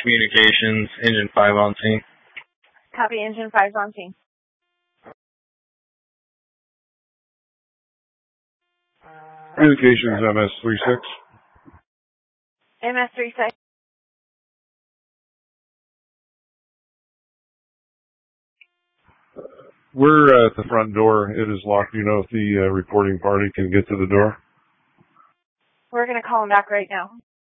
Communications, Engine 5 on scene. Copy, Engine 5's on scene. Communications, MS-36. MS-36. We're at the front door. It is locked. Do you know if the reporting party can get to the door? We're going to call him back right now.